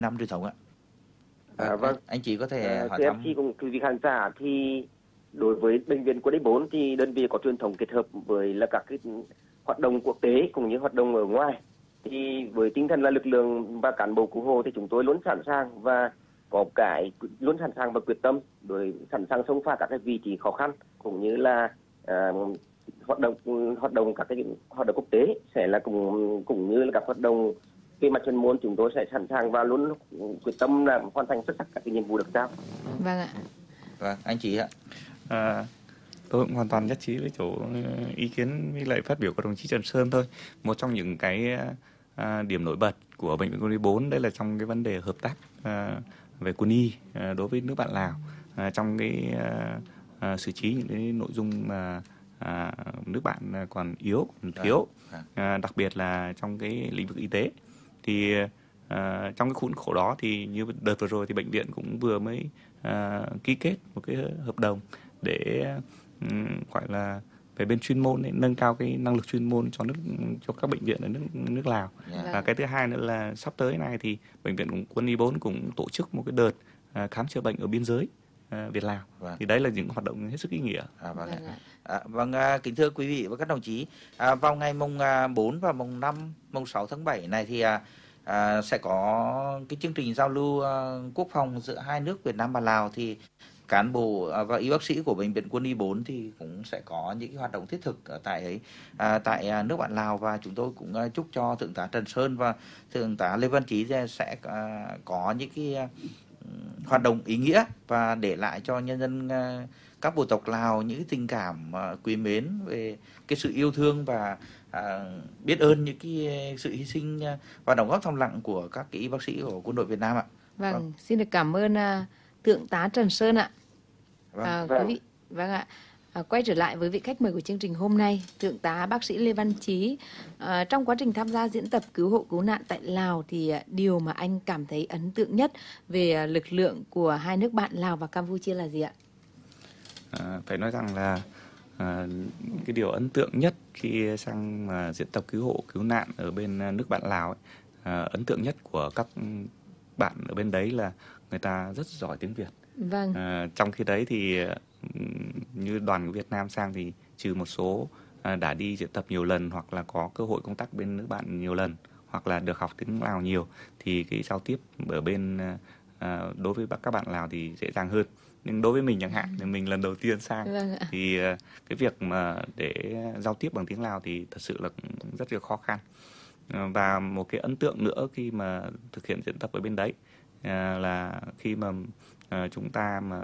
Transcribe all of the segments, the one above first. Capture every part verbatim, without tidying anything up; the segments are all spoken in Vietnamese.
năm truyền thống ạ. À, vâng. Anh, anh chị có thể à, hỏi thưa thăm. em chị cùng quý vị khán giả, thì đối với bệnh viện Quân y bốn thì đơn vị có truyền thống kết hợp với là các cái hoạt động quốc tế cũng như hoạt động ở ngoài. Thì với tinh thần là lực lượng và cán bộ cứu hộ thì chúng tôi luôn sẵn sàng và có cái luôn sẵn sàng và quyết tâm đối sẵn sàng xông pha các cái vị trí khó khăn, cũng như là à, hoạt động hoạt động các cái hoạt động quốc tế sẽ là cùng cũng như là các hoạt động về mặt chuyên môn, chúng tôi sẽ sẵn sàng và luôn quyết tâm là hoàn thành xuất sắc các cái nhiệm vụ được giao. Vâng ạ. Vâng, anh chị ạ. À, tôi cũng hoàn toàn nhất trí với chỗ ý kiến với lại phát biểu của đồng chí Trần Sơn thôi. Một trong những cái à, điểm nổi bật của Bệnh viện Quân y bốn đấy là trong cái vấn đề hợp tác à, về quân y à, đối với nước bạn Lào à, trong cái à, à, xử trí những cái nội dung mà à, nước bạn còn yếu, còn thiếu, à, đặc biệt là trong cái lĩnh vực y tế. Thì à, trong cái khuôn khổ đó thì như đợt vừa rồi thì bệnh viện cũng vừa mới à, ký kết một cái hợp đồng để um, gọi là về bên chuyên môn ấy, nâng cao cái năng lực chuyên môn cho nước cho các bệnh viện ở nước nước Lào. Yeah. Và cái thứ hai nữa là sắp tới này thì bệnh viện Quân y bốn cũng tổ chức một cái đợt à, khám chữa bệnh ở biên giới à, Việt Lào. Vâng. Thì đấy là những hoạt động hết sức ý nghĩa. À, vâng. Vâng ạ. À, vâng, à, kính thưa quý vị và các đồng chí, à, vào ngày mùng à, bốn và mùng năm, mùng sáu tháng bảy này thì à, à, sẽ có cái chương trình giao lưu à, quốc phòng giữa hai nước Việt Nam và Lào. Thì cán bộ à, và y bác sĩ của Bệnh viện Quân y bốn thì cũng sẽ có những cái hoạt động thiết thực ở tại ấy à, tại à, nước bạn Lào, và chúng tôi cũng à, chúc cho Thượng tá Trần Sơn và Thượng tá Lê Văn Chí sẽ à, có những cái à, hoạt động ý nghĩa và để lại cho nhân dân à, các bộ tộc Lào những cái tình cảm uh, quý mến về cái sự yêu thương và uh, biết ơn những cái sự hy sinh uh, và đóng góp thầm lặng của các cái y bác sĩ của quân đội Việt Nam ạ. Vâng, Vâng. xin được cảm ơn uh, Thượng tá Trần Sơn ạ. Vâng. À, Vâng. quý vị, vâng ạ. À, quay trở lại với vị khách mời của chương trình hôm nay, Thượng tá bác sĩ Lê Văn Chí. À, trong quá trình tham gia diễn tập cứu hộ cứu nạn tại Lào thì à, điều mà anh cảm thấy ấn tượng nhất về à, lực lượng của hai nước bạn Lào và Campuchia là gì ạ? À, phải nói rằng là à, cái điều ấn tượng nhất khi sang mà diễn tập cứu hộ cứu nạn ở bên nước bạn Lào ấy, à, ấn tượng nhất của các bạn ở bên đấy là người ta rất giỏi tiếng Việt. Vâng. À, trong khi đấy thì như đoàn của Việt Nam sang thì trừ một số à, đã đi diễn tập nhiều lần hoặc là có cơ hội công tác bên nước bạn nhiều lần hoặc là được học tiếng Lào nhiều, thì cái giao tiếp ở bên à, đối với các bạn Lào thì dễ dàng hơn. Nhưng đối với mình chẳng hạn thì mình lần đầu tiên sang, Vâng ạ. thì cái việc mà để giao tiếp bằng tiếng Lào thì thật sự là rất là khó khăn. Và một cái ấn tượng nữa khi mà thực hiện diễn tập ở bên đấy là khi mà chúng ta mà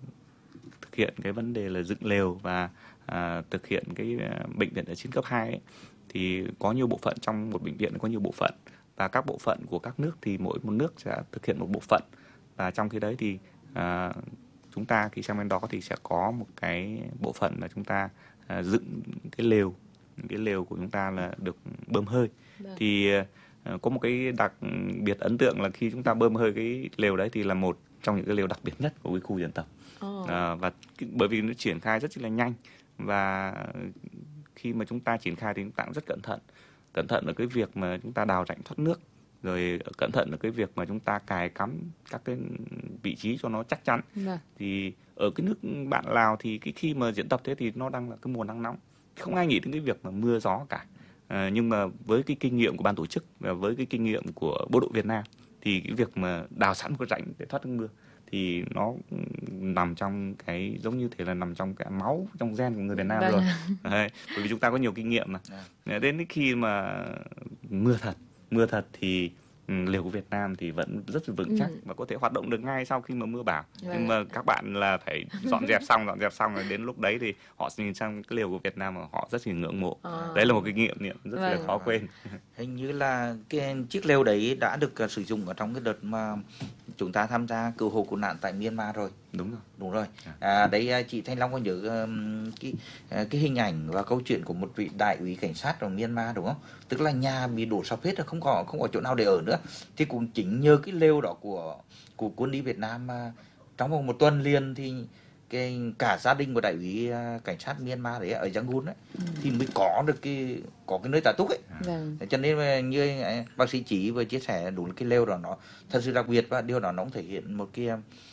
thực hiện cái vấn đề là dựng lều và à, thực hiện cái bệnh viện ở trên cấp hai ấy, thì có nhiều bộ phận, trong một bệnh viện có nhiều bộ phận, và các bộ phận của các nước thì mỗi một nước sẽ thực hiện một bộ phận. Và trong khi đấy thì à, chúng ta khi sang bên đó thì sẽ có một cái bộ phận là chúng ta à, dựng cái lều, cái lều của chúng ta là được bơm hơi. Vâng. Thì à, có một cái đặc biệt ấn tượng là khi chúng ta bơm hơi cái lều đấy thì là một trong những cái lều đặc biệt nhất của cái khu diễn tập. Oh. À, và bởi vì nó triển khai rất là nhanh, và khi mà chúng ta triển khai thì chúng ta cũng rất cẩn thận, cẩn thận ở cái việc mà chúng ta đào rãnh thoát nước, rồi cẩn thận ở cái việc mà chúng ta cài cắm các cái vị trí cho nó chắc chắn. Vâng. Thì ở cái nước bạn Lào thì cái khi mà diễn tập thế thì nó đang là cái mùa nắng nóng, không ai nghĩ đến cái việc mà mưa gió cả. À, nhưng mà với cái kinh nghiệm của ban tổ chức và với cái kinh nghiệm của bộ đội Việt Nam thì cái việc mà đào sẵn một cái rãnh để thoát nước mưa thì nó nằm trong cái, giống như thế là nằm trong cái máu, trong gen của người Việt Nam. Vâng. Rồi. Đấy, bởi vì chúng ta có nhiều kinh nghiệm mà. À. Đến khi mà mưa thật, mưa thật thì lều của Việt Nam thì vẫn rất là vững chắc, ừ. và có thể hoạt động được ngay sau khi mà mưa bão. Vâng. Nhưng mà các bạn là phải dọn dẹp xong, dọn dẹp xong rồi đến lúc đấy thì họ nhìn sang cái lều của Việt Nam mà họ rất là ngưỡng mộ. À. Đấy là một cái nghiệm nghiệm rất vâng. là khó quên. Hình như là cái chiếc lều đấy đã được uh, sử dụng ở trong cái đợt mà chúng ta tham gia cứu hộ cứu nạn tại Myanmar rồi. Đúng rồi. Đúng rồi. À, đấy chị Thanh Long có nhớ um, cái uh, cái hình ảnh và câu chuyện của một vị đại úy cảnh sát ở Myanmar đúng không? Tức là nhà bị đổ sập hết, không có không có chỗ nào để ở nữa. Thì cũng chính nhờ cái lều đó của của quân y Việt Nam mà trong vòng một tuần liền thì cái cả gia đình của đại úy à, cảnh sát Myanmar đấy ở Yangon ấy ừ. thì mới có được cái có cái nơi tá túc ấy. Vâng. Cho nên như bác sĩ Chí vừa chia sẻ, đúng cái lều đó nó thật sự đặc biệt, và điều đó nó cũng thể hiện một cái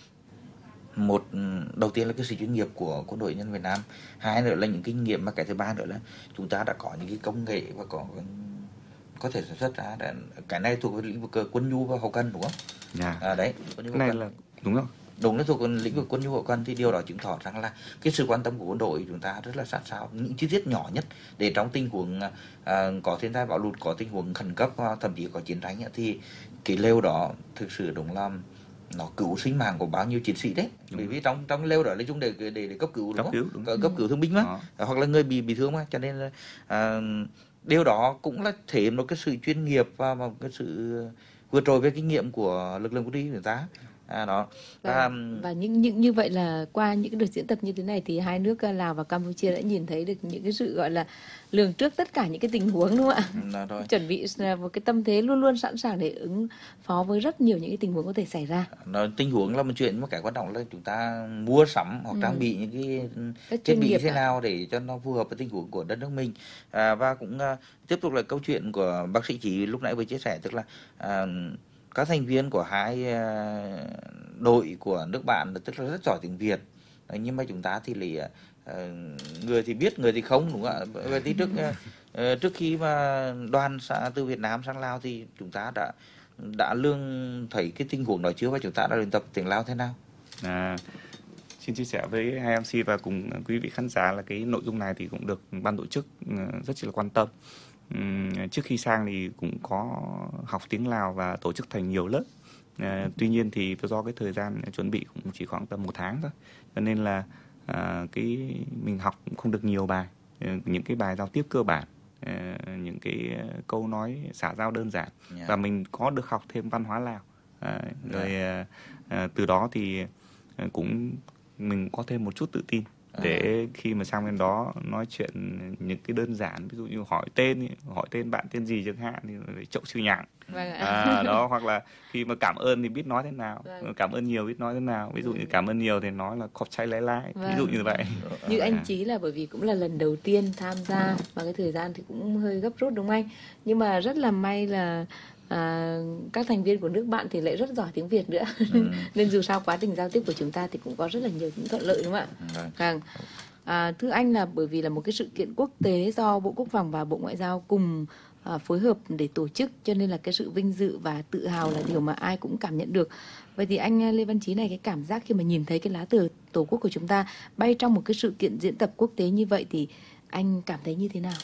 một đầu tiên là cái sự chuyên nghiệp của quân đội nhân Việt Nam, hai nữa là những kinh nghiệm, mà cái thứ ba nữa là chúng ta đã có những cái công nghệ và có có thể sản xuất ra. Cái này thuộc về lĩnh vực quân nhu và hậu cần, đúng không? Yeah. À, đấy, cái này là đúng không? Đúng, nó thuộc lĩnh vực quân nhu hậu cần, thì điều đó chứng tỏ rằng là cái sự quan tâm của quân đội chúng ta rất là sát sao những chi tiết nhỏ nhất, để trong tình huống à, có thiên tai bão lụt, có tình huống khẩn cấp, thậm chí có chiến tranh thì cái lều đó thực sự đúng là nó cứu sinh mạng của bao nhiêu chiến sĩ đấy. Đúng. Bởi vì trong trong lều đó là dùng để để để cấp cứu, đúng cấp không? Cứu, đúng. Cấp cứu thương binh mà, à. hoặc là người bị bị thương mà, cho nên là à, điều đó cũng là thể hiện một cái sự chuyên nghiệp và một cái sự vượt trội về kinh nghiệm của lực lượng quân y của ta. À, đó. Và, và những những như vậy là qua những cái đợt diễn tập như thế này thì hai nước Lào và Campuchia đã nhìn thấy được những cái sự gọi là lường trước tất cả những cái tình huống, đúng không ạ? Ừ, chuẩn bị một cái tâm thế luôn luôn sẵn sàng để ứng phó với rất nhiều những cái tình huống có thể xảy ra. Nó, tình huống là một chuyện, mà cái quan trọng là chúng ta mua sắm hoặc ừ. trang bị những cái thiết bị thế nào để cho nó phù hợp với tình huống của đất nước mình. À, và cũng uh, tiếp tục là câu chuyện của bác sĩ Chí lúc nãy vừa chia sẻ, tức là uh, các thành viên của hai đội của nước bạn tức là rất giỏi tiếng Việt, nhưng mà chúng ta thì là người thì biết, người thì không, đúng không ạ? Vậy thì trước trước khi mà đoàn từ Việt Nam sang Lào thì chúng ta đã đã lương thấy cái tình huống đó chưa, và chúng ta đã luyện tập tiếng Lào thế nào? À, xin chia sẻ với hai em xê và cùng quý vị khán giả là cái nội dung này thì cũng được ban tổ chức rất là quan tâm. Uhm, trước khi sang thì cũng có học tiếng Lào và tổ chức thành nhiều lớp. À, tuy nhiên thì do cái thời gian chuẩn bị cũng chỉ khoảng tầm một tháng thôi, cho nên là à, cái mình học cũng không được nhiều bài, những cái bài giao tiếp cơ bản, à, những cái câu nói xã giao đơn giản, yeah. và mình có được học thêm văn hóa Lào. À, rồi yeah. à, từ đó thì cũng mình có thêm một chút tự tin để khi mà sang bên đó nói chuyện những cái đơn giản, ví dụ như hỏi tên, hỏi tên bạn tên gì chẳng hạn thì chậu sư nhạn, vâng à, đó, hoặc là khi mà cảm ơn thì biết nói thế nào, vâng. cảm ơn nhiều biết nói thế nào, ví dụ như cảm ơn nhiều thì nói là khóc chay lấy lai, vâng. ví dụ như vậy. Như anh Chí là bởi vì cũng là lần đầu tiên tham gia và cái thời gian thì cũng hơi gấp rút, đúng không anh? Nhưng mà rất là may là À, các thành viên của nước bạn thì lại rất giỏi tiếng Việt nữa, ừ. nên dù sao quá trình giao tiếp của chúng ta thì cũng có rất là nhiều những thuận lợi, đúng không ạ? Vâng. À, thưa anh là bởi vì là một cái sự kiện quốc tế do Bộ Quốc phòng và Bộ Ngoại giao cùng à, phối hợp để tổ chức, cho nên là cái sự vinh dự và tự hào là điều mà ai cũng cảm nhận được. Vậy thì anh Lê Văn Chí này, cái cảm giác khi mà nhìn thấy cái lá cờ Tổ quốc của chúng ta bay trong một cái sự kiện diễn tập quốc tế như vậy thì anh cảm thấy như thế nào?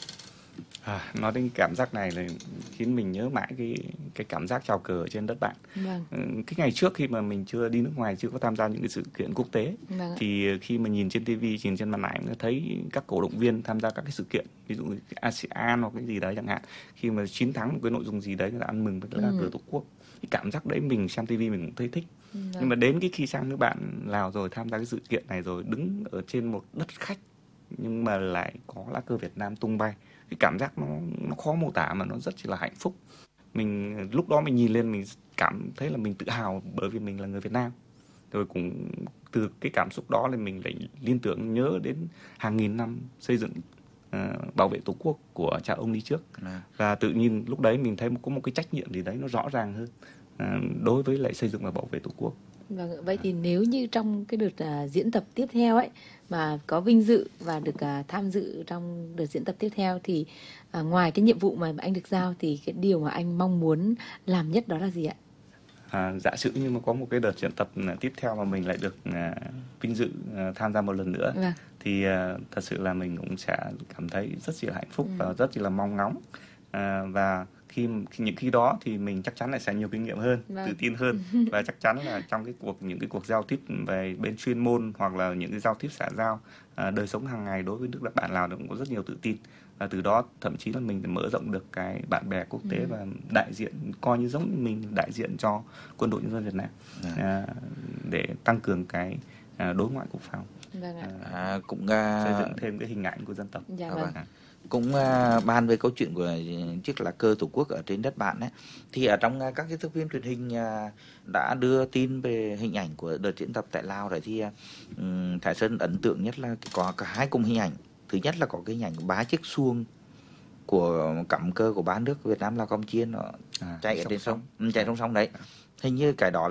À, nói đến cảm giác này là khiến mình nhớ mãi cái cái cảm giác chào cờ trên đất bạn. Vâng. Cái ngày trước khi mà mình chưa đi nước ngoài, chưa có tham gia những cái sự kiện quốc tế, vâng. thì khi mà nhìn trên tivi, nhìn trên màn ảnh thấy các cổ động viên tham gia các cái sự kiện, ví dụ như a sê an hoặc cái gì đấy chẳng hạn, khi mà chiến thắng một cái nội dung gì đấy, người ta ăn mừng với lá cờ Tổ quốc. Cái cảm giác đấy mình xem tivi mình cũng thấy thích. Vâng. Nhưng mà đến cái khi sang nước bạn Lào rồi, tham gia cái sự kiện này rồi, đứng ở trên một đất khách nhưng mà lại có lá cờ Việt Nam tung bay, cái cảm giác nó nó khó mô tả mà nó rất chỉ là hạnh phúc. Mình lúc đó mình nhìn lên mình cảm thấy là mình tự hào bởi vì mình là người Việt Nam. Rồi cũng từ cái cảm xúc đó là mình lại liên tưởng nhớ đến hàng nghìn năm xây dựng uh, bảo vệ Tổ quốc của cha ông đi trước. À. Và tự nhiên lúc đấy mình thấy có một cái trách nhiệm gì đấy nó rõ ràng hơn uh, đối với lại xây dựng và bảo vệ Tổ quốc. Vâng, vậy thì nếu như trong cái đợt uh, diễn tập tiếp theo ấy mà có vinh dự và được uh, tham dự trong đợt diễn tập tiếp theo thì uh, ngoài cái nhiệm vụ mà anh được giao thì cái điều mà anh mong muốn làm nhất đó là gì ạ? À, giả sử như mà có một cái đợt diễn tập tiếp theo mà mình lại được uh, vinh dự uh, tham gia một lần nữa, vâng. thì uh, thật sự là mình cũng sẽ cảm thấy rất là hạnh phúc, ừ. và rất là mong ngóng, uh, và khi, khi những khi đó thì mình chắc chắn lại sẽ nhiều kinh nghiệm hơn, vâng. tự tin hơn, và chắc chắn là trong cái cuộc những cái cuộc giao tiếp về bên chuyên môn hoặc là những cái giao tiếp xã giao, à, đời sống hàng ngày đối với nước bạn Lào cũng có rất nhiều tự tin, và từ đó thậm chí là mình mở rộng được cái bạn bè quốc tế, ừ. và đại diện coi như giống như mình đại diện cho quân đội nhân dân Việt Nam, à, để tăng cường cái à, đối ngoại quốc phòng, vâng ạ. À, cũng uh... xây dựng thêm cái hình ảnh của dân tộc. Dạ, vâng. cũng à, bàn về câu chuyện của chiếc lá cờ tổ quốc ở trên đất bạn ấy, thì ở trong à, các cái thước phim truyền hình à, đã đưa tin về hình ảnh của đợt diễn tập tại Lào đấy, thì à, ừm, Thái Sơn ấn tượng nhất là có cả hai cùng hình ảnh. Thứ nhất là có cái hình ảnh ba chiếc xuồng của cắm cờ của ba nước Việt Nam, Lào, Campuchia nó À, chạy ở song trên song. sông, ừ, chạy song song đấy. Hình như cái đó